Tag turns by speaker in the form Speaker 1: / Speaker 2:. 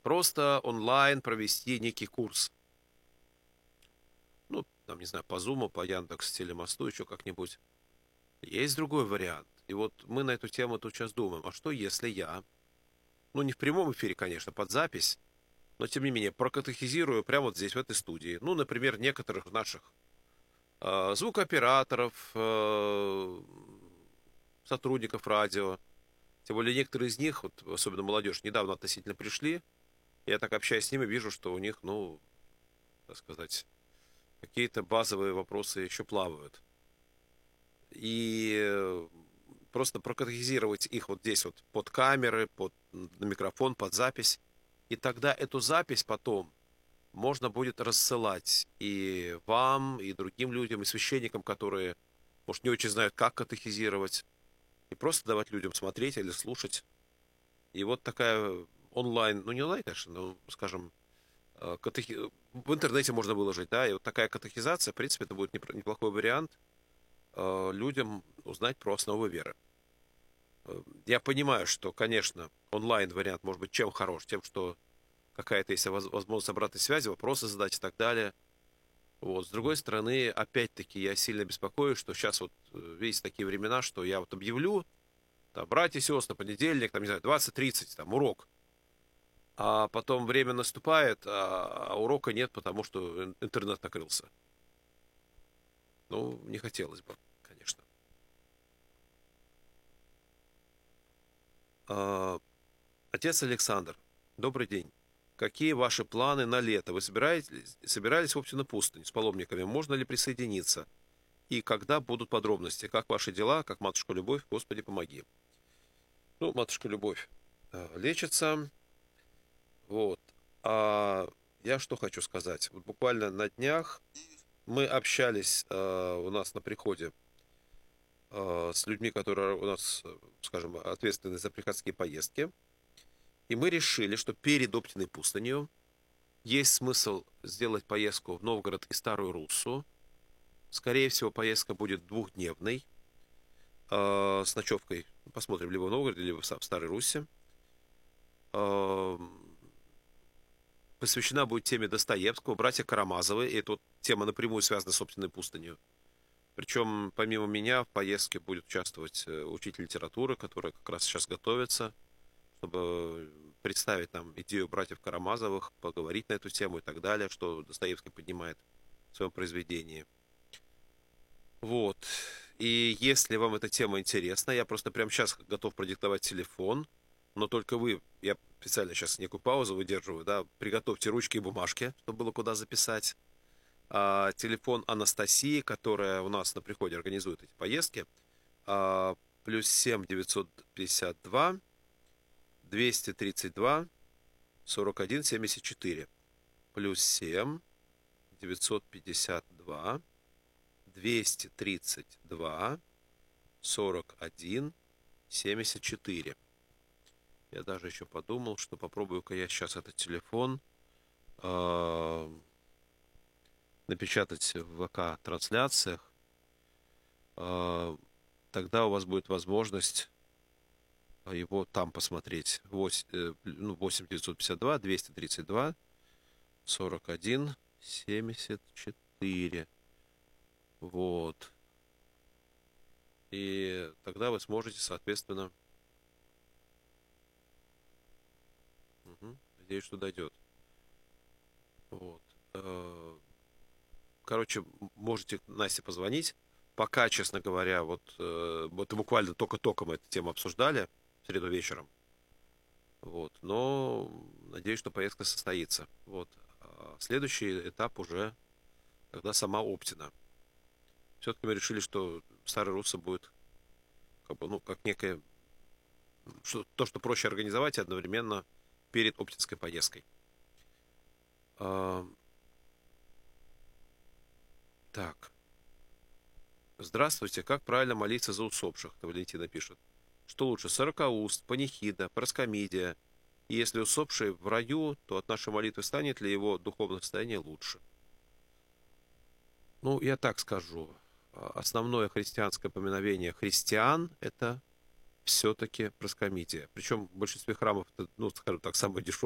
Speaker 1: просто онлайн провести некий курс. Ну, там, не знаю, по Zoom, по Яндекс Телемосту, еще как-нибудь. Есть другой вариант. И вот мы на эту тему тут сейчас думаем, а что если я, ну, не в прямом эфире, конечно, под запись, но, тем не менее, прокатехизирую прямо вот здесь, в этой студии. Ну, например, некоторых наших звукооператоров, сотрудников радио. Тем более некоторые из них, вот, особенно молодежь, недавно относительно пришли. Я так общаюсь с ними, вижу, что у них, ну, так сказать, какие-то базовые вопросы еще плавают. И просто прокатегизировать их вот здесь вот под камеры, на микрофон, под запись. И тогда эту запись потом можно будет рассылать и вам, и другим людям, и священникам, которые, может, не очень знают, как катехизировать. И просто давать людям смотреть или слушать. И вот такая онлайн, ну не онлайн, конечно, но, скажем, в интернете можно выложить, да, и вот такая катехизация, в принципе, это будет неплохой вариант людям узнать про основы веры. Я понимаю, что, конечно, онлайн-вариант может быть чем хорош, тем, что какая-то есть возможность обратной связи, вопросы задать и так далее. Вот. С другой стороны, опять-таки, я сильно беспокоюсь, что сейчас вот, видите, такие времена, что я вот объявлю, там, братья и сестры, понедельник, там, не знаю, 20:30, там, урок. А потом время наступает, а урока нет, потому что интернет накрылся. Ну, не хотелось бы, конечно. Отец Александр, добрый день. Какие ваши планы на лето? Вы собирались в общем на пустынь с паломниками? Можно ли присоединиться? И когда будут подробности? Как ваши дела? Как матушка Любовь? Господи, помоги. Ну, матушка Любовь лечится. Вот. А я что хочу сказать? Вот буквально на днях мы общались у нас на приходе с людьми, которые у нас, скажем, ответственны за приходские поездки. И мы решили, что перед Оптиной пустынью есть смысл сделать поездку в Новгород и Старую Руссу. Скорее всего, поездка будет двухдневной, с ночевкой. Посмотрим, либо в Новгороде, либо в Старой Руссе. Посвящена будет теме Достоевского, братья Карамазовы. И эта вот тема напрямую связана с Оптиной пустынью. Причем, помимо меня, в поездке будет участвовать учитель литературы, который как раз сейчас готовится, чтобы представить нам идею братьев Карамазовых, поговорить на эту тему и так далее, что Достоевский поднимает в своем произведении. Вот. И если вам эта тема интересна, я просто прямо сейчас готов продиктовать телефон, но только вы, я специально сейчас некую паузу выдерживаю, да, приготовьте ручки и бумажки, чтобы было куда записать. Телефон Анастасии, которая у нас на приходе организует эти поездки, +7 952 232 41 74. +7 952 232 41 74. Я даже еще подумал, что попробую-ка я сейчас этот телефон напечатать в ВК-трансляциях. Тогда у вас будет возможность его там посмотреть. 8 952 232 41 74. Вот. И тогда вы сможете, соответственно... Надеюсь, что дойдет. Вот. Короче, можете Насте позвонить. Пока, честно говоря, вот буквально только мы эту тему обсуждали в среду вечером. Вот. Но надеюсь, что поездка состоится. Вот. Следующий этап уже когда сама Оптина. Все-таки мы решили, что Старая Русса будет как бы, ну, как некое то, что проще организовать, и одновременно перед оптинской поездкой. Так. Здравствуйте. Как правильно молиться за усопших? Валентина пишет. Что лучше, сорокауст, панихида, проскомидия? И если усопший в раю, то от нашей молитвы станет ли его духовное состояние лучше? Ну, я так скажу. Основное христианское поминовение христиан – это все-таки проскомидия. Причем в большинстве храмов это, ну, скажем так, самое дешевое.